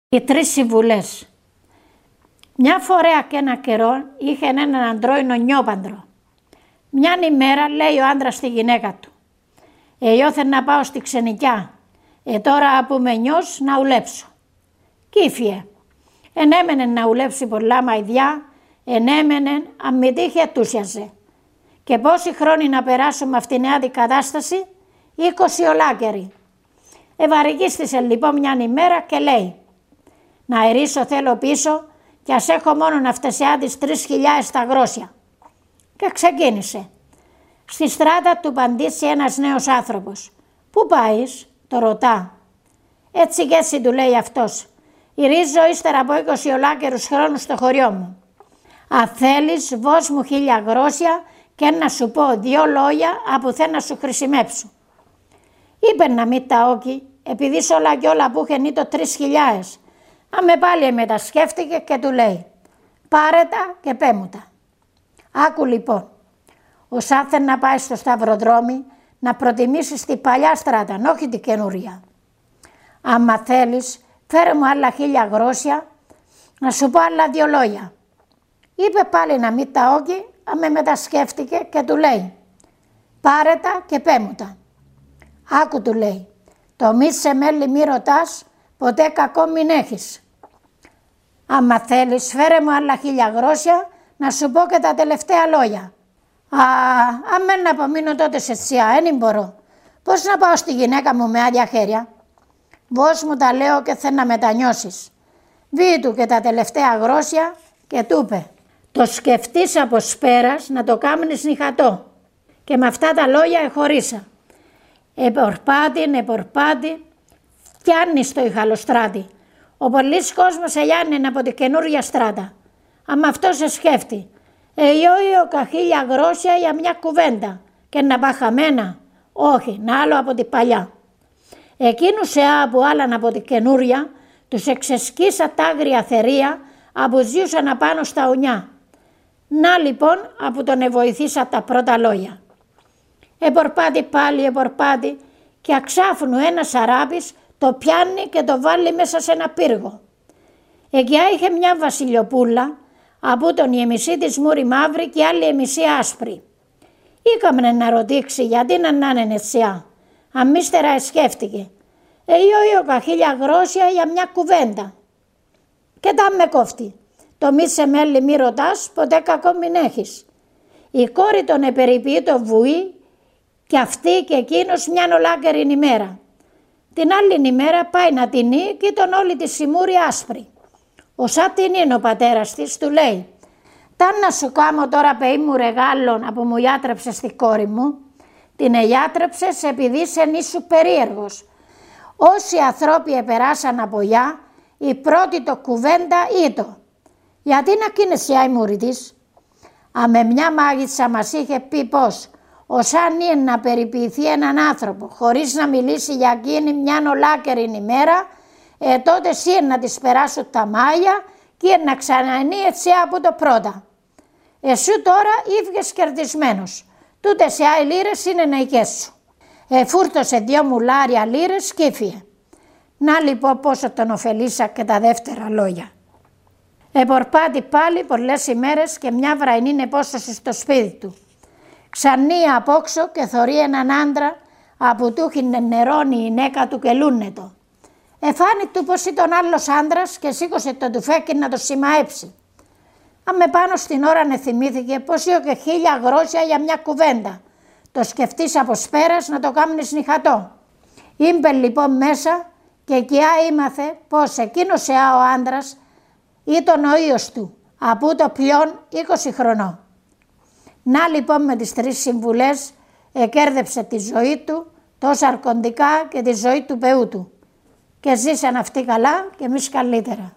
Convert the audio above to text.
Οι 3 συμβουλές. Μια φορά και ένα καιρό είχε έναν αντρόινο νιόπαντρο. Μιαν ημέρα λέει ο άντρας στη γυναίκα του: «Ιώθεν να πάω στη ξενικιά, τώρα που με νιώσ να ουλέψω». Κύφιε. Ενέμενε να ουλέψει πολλά μαϊδιά, ενέμενε αν μη τύχει ετούσιαζε. Και πόσοι χρόνοι να περάσουμε αυτήν την αντικατάσταση? 20 ολάκεροι. Ευαρικίστησε λοιπόν μιαν ημέρα και λέει: «Να ερίσω θέλω πίσω κι ας έχω μόνον αυτεσιά τις 3.000 τα γρόσια». Και ξεκίνησε. Στη στράτα του παντήσει ένας νέος άνθρωπος. «Πού πάεις?» το ρωτά. «Έτσι και έτσι», του λέει αυτός. «Ηρίζω ύστερα από 20 ολάκερους χρόνους στο χωριό μου. Αν θέλεις βώς μου 1.000 γρόσια και να σου πω 2 λόγια από θε να σου χρησιμέψω». Είπε να μην τα όκει, επειδή σ' όλα κι όλα που είχεν το 3.000. Αμε πάλι μετασκέφτηκε και του λέει: «Πάρε τα και πέ μου τα». Άκου λοιπόν, ως άθε να πάει στο σταυροδρόμι να προτιμήσεις τη παλιά στράτα, όχι την καινούρια. Άμα θέλεις, φέρε μου άλλα 1.000 γρόσια, να σου πω άλλα 2 λόγια. Είπε πάλι να μην τα όκει, αμε μετασκέφτηκε και του λέει: «Πάρε τα και πέ μου τα». Άκου, του λέει, «Το μη σε μέλη μη ρωτάς, ποτέ κακό μην έχεις. Άμα θέλεις φέρε μου άλλα 1.000 γρόσια να σου πω και τα τελευταία λόγια». «Αμέν να απομείνω τότε σε τσιά, δεν μπορώ. Πώς να πάω στη γυναίκα μου με άδεια χέρια?» «Βώς μου τα λέω και θε να μετανιώσεις». Βήει του και τα τελευταία γρόσια και του είπε: «Το σκεφτείς από σπέρας να το κάμνεις νυχατό». Και με αυτά τα λόγια εχωρίσα. Επορπάτη, φτιάνει στο Ιχαλοστράτη. Ο πολλής κόσμος ελιάνει από τη καινούργια στράτα. Αμα αυτό σε σκέφτει. «Ιόιο 1.000 γρόσια για μια κουβέντα και να πά χαμένα». «Όχι, να άλλο από την παλιά». Εκείνους που άλλαν από τη καινούρια τους εξεσκίσα τ' άγρια θερία που ζούσαν απάνω στα ουνιά. Να λοιπόν που τον εβοηθήσα τα πρώτα λόγια. Επορπάτη και αξάφνου ένας αράπης το πιάνει και το βάλει μέσα σε ένα πύργο. Εκεί είχε μια βασιλιοπούλα, από τον η εμισή της μούρη μαύρη και άλλη εμισή άσπρη. Ήκαμνε να ρωτήξει γιατί να είναι ετσιά. Αμύστερα σκέφτηκε. «Ιόιο 1.000 γρόσια για μια κουβέντα». «Και τα με κόφτει. Το μη σε μέλη μη ρωτάς, ποτέ κακό μην έχεις». Η κόρη τον επεριποιεί το βουή και αυτή και εκείνος μιαν ολάκερη ημέρα. Την άλλη ημέρα πάει να τεινεί και ήταν όλη τη σιμούρη άσπρη. Όσα την είναι ο πατέρας της, του λέει: «Ταν να σου κάμω τώρα παιδί μου ρεγάλων από μου γιάτρεψε στη κόρη μου». «Την εγιάτρεψες επειδή είσαι νήσου περίεργος. Όσοι ανθρώποι επεράσαν από γιά, η πρώτη το κουβέντα ήτο. Γιατί να κίνεσαι η μούρη της?» «Αμε μια μάγισσα μας είχε πει πως όσαν είναι να περιποιηθεί έναν άνθρωπο χωρίς να μιλήσει για εκείνη μιαν ολάκερη ημέρα, τότε εσύ να της περάσουν τα μάγια και να ξανανεί έτσι από το πρώτα. Εσύ τώρα ήβγες κερδισμένος. Τούτες οι άλλοι λίρες είναι νεϊκές σου». Φούρτωσε 2 μουλάρια λίρες και έφυγε. Να λοιπόν πόσο τον ωφελήσα και τα δεύτερα λόγια. Επορπάτη πάλι πολλές ημέρες και μια βραϊνή επόσταση στο σπίτι του. Ξανεί απόξω και θωρεί έναν άντρα που του είχε νερώνει η γυναίκα του και λούνετο. Εφάνει του πως ήταν άλλος άντρας και σήκωσε το τουφέκι να το σημαέψει. Αμε πάνω στην ώρα θυμήθηκε πως είχε και 1.000 γρόσια για μια κουβέντα. Το σκεφτείς από σπέρας να το κάμνεις νυχατό. Ήμπε λοιπόν μέσα και εκεί ήμαθε πως εκείνος ο άντρας ήταν ο ίος του, από το πλέον 20 χρονών. Να λοιπόν με τις 3 συμβουλές εκέρδεψε τη ζωή του, τόσα αρκοντικά και τη ζωή του παιού του. Και ζήσαν αυτοί καλά και εμείς καλύτερα.